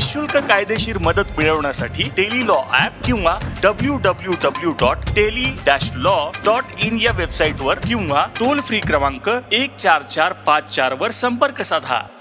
निशुल्क कायदेशीर मदत मिळवण्यासाठी टेली लॉ ऍप किंवा www.teli-law.in या वेबसाईटवर किंवा टोल फ्री क्रमांक 14454 वर संपर्क साधा.